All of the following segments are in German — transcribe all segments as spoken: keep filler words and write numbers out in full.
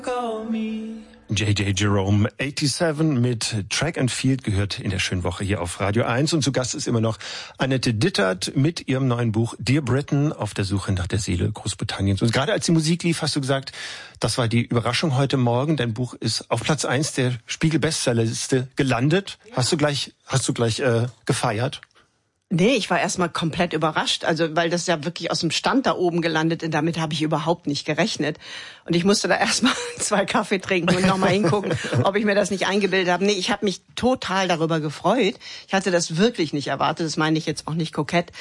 J J Jerome siebenundachtzig mit Track and Field gehört in der schönen Woche hier auf Radio eins. Und zu Gast ist immer noch Annette Dittert mit ihrem neuen Buch Dear Britain, auf der Suche nach der Seele Großbritanniens. Und gerade als die Musik lief, hast du gesagt, das war die Überraschung heute Morgen. Dein Buch ist auf Platz eins der Spiegel-Bestsellerliste gelandet. Ja. Hast du gleich, hast du gleich äh, gefeiert? Nee, ich war erstmal komplett überrascht, also weil das ja wirklich aus dem Stand da oben gelandet ist, damit habe ich überhaupt nicht gerechnet. Und ich musste da erstmal zwei Kaffee trinken und nochmal hingucken, ob ich mir das nicht eingebildet habe. Nee, ich habe mich total darüber gefreut. Ich hatte das wirklich nicht erwartet, das meine ich jetzt auch nicht kokett,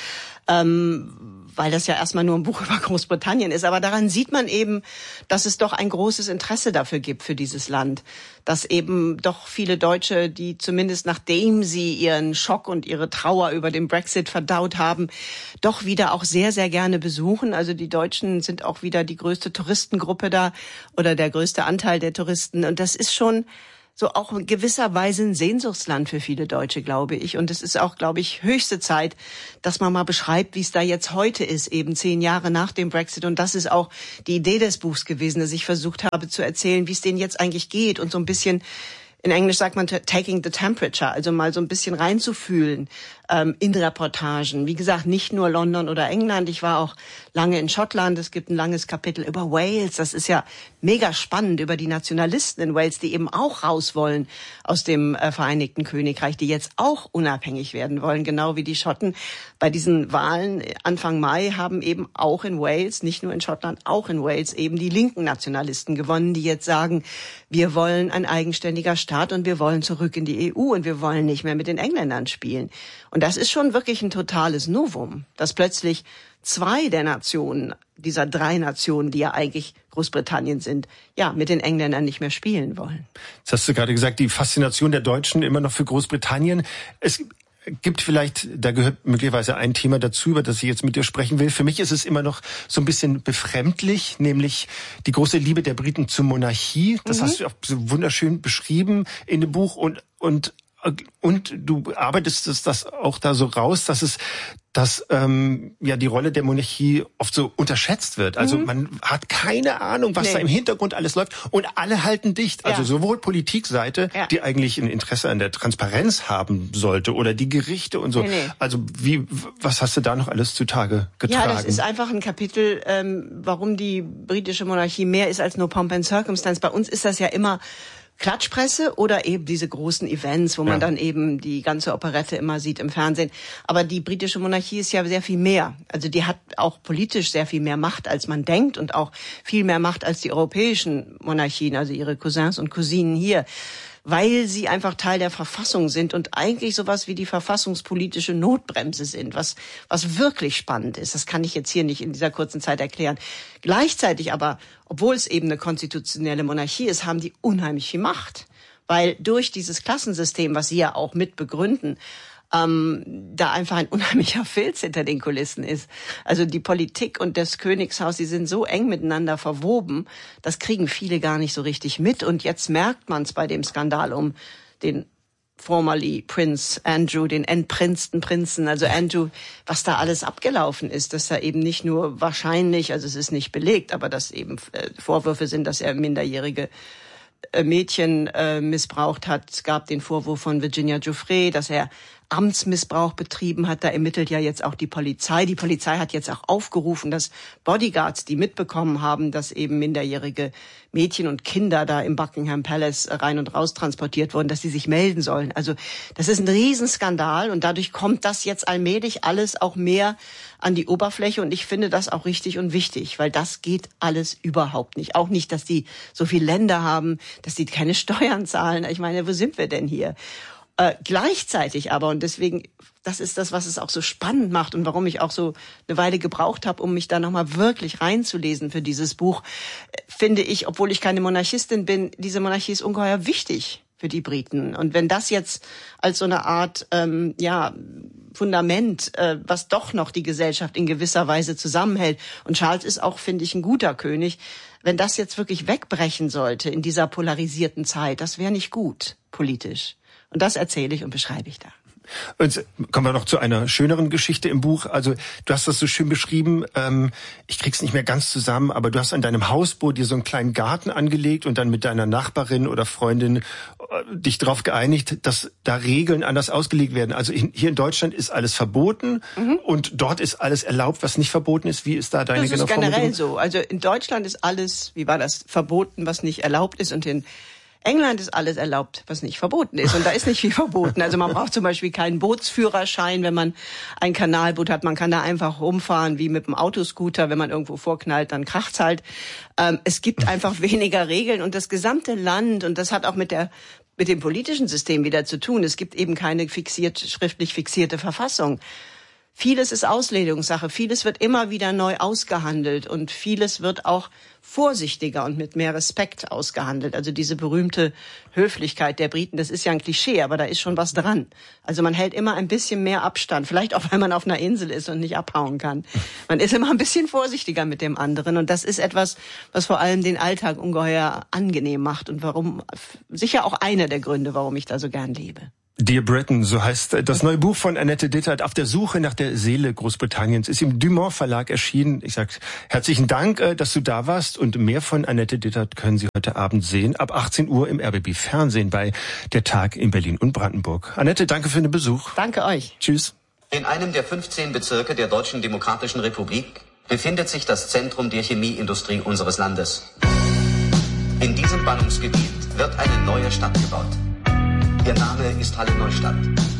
ähm, weil das ja erstmal nur ein Buch über Großbritannien ist. Aber daran sieht man eben, dass es doch ein großes Interesse dafür gibt, für dieses Land. Dass eben doch viele Deutsche, die zumindest nachdem sie ihren Schock und ihre Trauer über den Brexit verdaut haben, doch wieder auch sehr, sehr gerne besuchen. Also die Deutschen sind auch wieder die größte Touristengruppe da oder der größte Anteil der Touristen. Und das ist schon so auch in gewisser Weise ein Sehnsuchtsland für viele Deutsche, glaube ich. Und es ist auch, glaube ich, höchste Zeit, dass man mal beschreibt, wie es da jetzt heute ist, eben zehn Jahre nach dem Brexit. Und das ist auch die Idee des Buchs gewesen, dass ich versucht habe zu erzählen, wie es denen jetzt eigentlich geht und so ein bisschen, in Englisch sagt man taking the temperature, also mal so ein bisschen reinzufühlen ähm, in Reportagen. Wie gesagt, nicht nur London oder England. Ich war auch lange in Schottland. Es gibt ein langes Kapitel über Wales. Das ist ja mega spannend, über die Nationalisten in Wales, die eben auch raus wollen aus dem äh, Vereinigten Königreich, die jetzt auch unabhängig werden wollen, genau wie die Schotten. Bei diesen Wahlen Anfang Mai haben eben auch in Wales, nicht nur in Schottland, auch in Wales eben die linken Nationalisten gewonnen, die jetzt sagen, wir wollen ein eigenständiger Staat und wir wollen zurück in die E U und wir wollen nicht mehr mit den Engländern spielen. Und das ist schon wirklich ein totales Novum, dass plötzlich zwei der Nationen, dieser drei Nationen, die ja eigentlich Großbritannien sind, ja, mit den Engländern nicht mehr spielen wollen. Jetzt hast du gerade gesagt, die Faszination der Deutschen immer noch für Großbritannien. Es gibt vielleicht, da gehört möglicherweise ein Thema dazu, über das ich jetzt mit dir sprechen will. Für mich ist es immer noch so ein bisschen befremdlich, nämlich die große Liebe der Briten zur Monarchie. Das mhm. hast du auch so wunderschön beschrieben in dem Buch und, und Und du arbeitest das, das auch da so raus, dass es, dass ähm, ja die Rolle der Monarchie oft so unterschätzt wird. Also mhm. man hat keine Ahnung, was nee. da im Hintergrund alles läuft, und alle halten dicht. Also ja. sowohl Politikseite, ja. die eigentlich ein Interesse an der Transparenz haben sollte, oder die Gerichte und so. Nee, nee. Also wie, was hast du da noch alles zutage getragen? Ja, das ist einfach ein Kapitel, ähm, warum die britische Monarchie mehr ist als nur Pomp and Circumstance. Bei uns ist das ja immer Klatschpresse oder eben diese großen Events, wo man ja. dann eben die ganze Operette immer sieht im Fernsehen. Aber die britische Monarchie ist ja sehr viel mehr. Also die hat auch politisch sehr viel mehr Macht, als man denkt, und auch viel mehr Macht als die europäischen Monarchien, also ihre Cousins und Cousinen hier, weil sie einfach Teil der Verfassung sind und eigentlich sowas wie die verfassungspolitische Notbremse sind, was was wirklich spannend ist. Das kann ich jetzt hier nicht in dieser kurzen Zeit erklären. Gleichzeitig aber, obwohl es eben eine konstitutionelle Monarchie ist, haben die unheimlich viel Macht, weil durch dieses Klassensystem, was sie ja auch mit begründen, ähm, da einfach ein unheimlicher Filz hinter den Kulissen ist. Also die Politik und das Königshaus, die sind so eng miteinander verwoben, das kriegen viele gar nicht so richtig mit. Und jetzt merkt man es bei dem Skandal um den formerly Prince Andrew, den entprinzten Prinzen, also Andrew, was da alles abgelaufen ist, dass da eben nicht nur wahrscheinlich, also es ist nicht belegt, aber dass eben äh, Vorwürfe sind, dass er minderjährige Mädchen äh, missbraucht hat. Es gab den Vorwurf von Virginia Giuffre, dass er Amtsmissbrauch betrieben hat. Da ermittelt ja jetzt auch die Polizei. Die Polizei hat jetzt auch aufgerufen, dass Bodyguards, die mitbekommen haben, dass eben minderjährige Mädchen und Kinder da im Buckingham Palace rein und raus transportiert wurden, dass sie sich melden sollen. Also das ist ein Riesenskandal, und dadurch kommt das jetzt allmählich alles auch mehr an die Oberfläche, und ich finde das auch richtig und wichtig, weil das geht alles überhaupt nicht. Auch nicht, dass die so viele Länder haben, dass die keine Steuern zahlen. Ich meine, wo sind wir denn hier? Äh, gleichzeitig aber, und deswegen, das ist das, was es auch so spannend macht und warum ich auch so eine Weile gebraucht habe, um mich da nochmal wirklich reinzulesen für dieses Buch, äh, finde ich, obwohl ich keine Monarchistin bin, diese Monarchie ist ungeheuer wichtig für die Briten. Und wenn das jetzt als so eine Art ähm, ja Fundament, äh, was doch noch die Gesellschaft in gewisser Weise zusammenhält, und Charles ist auch, finde ich, ein guter König, wenn das jetzt wirklich wegbrechen sollte in dieser polarisierten Zeit, das wäre nicht gut politisch. Und das erzähle ich und beschreibe ich da. Und kommen wir noch zu einer schöneren Geschichte im Buch. Also du hast das so schön beschrieben, ähm, ich krieg's nicht mehr ganz zusammen, aber du hast an deinem Hausboot dir so einen kleinen Garten angelegt und dann mit deiner Nachbarin oder Freundin äh, dich darauf geeinigt, dass da Regeln anders ausgelegt werden. Also in, hier in Deutschland ist alles verboten mhm. und dort ist alles erlaubt, was nicht verboten ist. Wie ist da deine genaue Formulierung? Das ist generell so. Also in Deutschland ist alles, wie war das, verboten, was nicht erlaubt ist, und in England ist alles erlaubt, was nicht verboten ist. Und da ist nicht viel verboten. Also man braucht zum Beispiel keinen Bootsführerschein, wenn man ein Kanalboot hat. Man kann da einfach rumfahren wie mit einem Autoscooter. Wenn man irgendwo vorknallt, dann kracht's halt. Ähm, es gibt einfach weniger Regeln. Und das gesamte Land, und das hat auch mit der mit dem politischen System wieder zu tun. Es gibt eben keine fixiert, schriftlich fixierte Verfassung. Vieles ist Auslegungssache, vieles wird immer wieder neu ausgehandelt und vieles wird auch vorsichtiger und mit mehr Respekt ausgehandelt. Also diese berühmte Höflichkeit der Briten, das ist ja ein Klischee, aber da ist schon was dran. Also man hält immer ein bisschen mehr Abstand, vielleicht auch, weil man auf einer Insel ist und nicht abhauen kann. Man ist immer ein bisschen vorsichtiger mit dem anderen, und das ist etwas, was vor allem den Alltag ungeheuer angenehm macht und warum, sicher auch einer der Gründe, warum ich da so gern lebe. Dear Britain, so heißt das neue Buch von Annette Dittert, auf der Suche nach der Seele Großbritanniens, ist im Dumont Verlag erschienen. Ich sag herzlichen Dank, dass du da warst, und mehr von Annette Dittert können Sie heute Abend sehen, ab achtzehn Uhr im R B B Fernsehen bei Der Tag in Berlin und Brandenburg. Annette, danke für den Besuch. Danke euch. Tschüss. In einem der fünfzehn Bezirke der Deutschen Demokratischen Republik befindet sich das Zentrum der Chemieindustrie unseres Landes. In diesem Ballungsgebiet wird eine neue Stadt gebaut. Ihr Name ist Halle Neustadt.